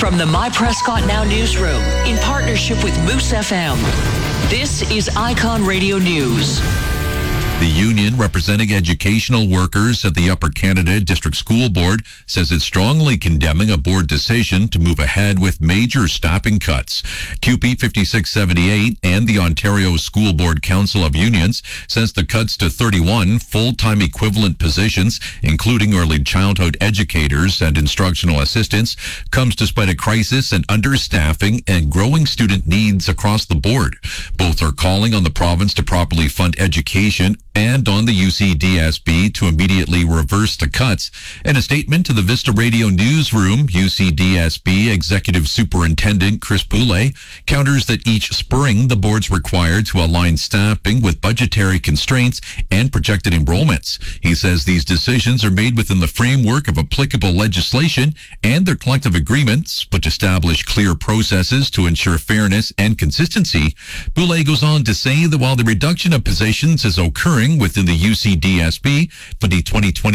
From the My Prescott Now newsroom, in partnership with Moose FM, this is Icon Radio News. The union representing educational workers at the Upper Canada District School Board says it's strongly condemning a board decision to move ahead with major staffing cuts. QP 5678 and the Ontario School Board Council of Unions says the cuts to 31 full-time equivalent positions, including early childhood educators and instructional assistants, comes despite a crisis in understaffing and growing student needs across the board. Both are calling on the province to properly fund education and on the UCDSB to immediately reverse the cuts. In a statement to the Vista Radio newsroom, UCDSB Executive Superintendent Chris Poulet counters that each spring the board's required to align staffing with budgetary constraints and projected enrollments. He says these decisions are made within the framework of applicable legislation and their collective agreements, but establish clear processes to ensure fairness and consistency. Poulet goes on to say that while the reduction of positions is occurring within the UCDSB for the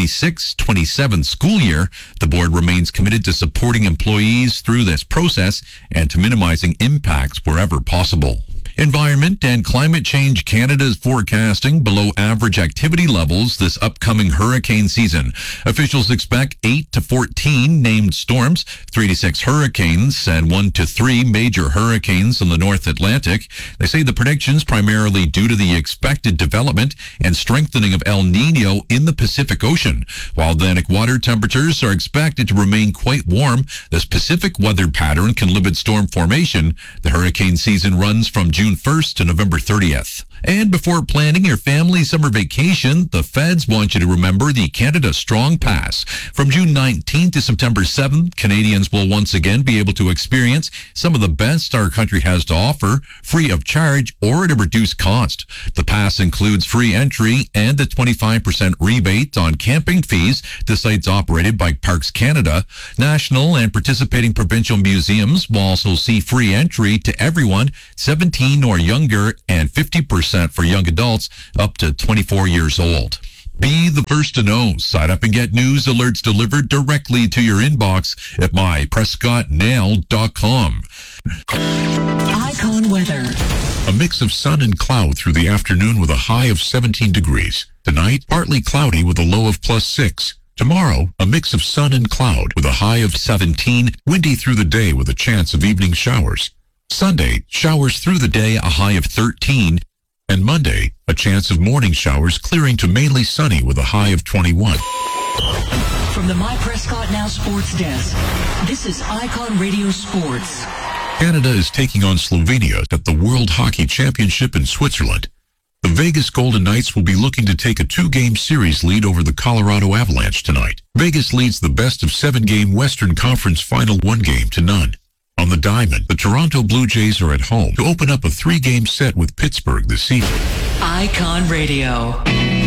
2026-27 school year, the board remains committed to supporting employees through this process and to minimizing impacts wherever possible. Environment and Climate Change Canada is forecasting below average activity levels this upcoming hurricane season. Officials expect 8 to 14 named storms, 3 to 6 hurricanes, and 1 to 3 major hurricanes in the North Atlantic. They say the predictions primarily due to the expected development and strengthening of El Nino in the Pacific Ocean. While Atlantic water temperatures are expected to remain quite warm, this Pacific weather pattern can limit storm formation. The hurricane season runs from June 1st to November 30th. And before planning your family summer vacation, the feds want you to remember the Canada Strong Pass. From June 19th to September 7th, Canadians will once again be able to experience some of the best our country has to offer, free of charge or at a reduced cost. The pass includes free entry and a 25% rebate on camping fees to sites operated by Parks Canada. National and participating provincial museums will also see free entry to everyone 17 or younger and 50% for young adults up to 24 years old. Be the first to know. Sign up and get news alerts delivered directly to your inbox at myprescottnow.com. Icon weather. A mix of sun and cloud through the afternoon with a high of 17 degrees. Tonight, partly cloudy with a low of +6. Tomorrow, a mix of sun and cloud with a high of 17, windy through the day with a chance of evening showers. Sunday, showers through the day, a high of 13. And Monday, a chance of morning showers clearing to mainly sunny with a high of 21. From the My Prescott Now Sports Desk, this is Icon Radio Sports. Canada is taking on Slovenia at the World Hockey Championship in Switzerland. The Vegas Golden Knights will be looking to take a 2-game series lead over the Colorado Avalanche tonight. Vegas leads the best of 7-game Western Conference Final 1-0. On the diamond, the Toronto Blue Jays are at home to open up a 3-game set with Pittsburgh this season. Icon Radio.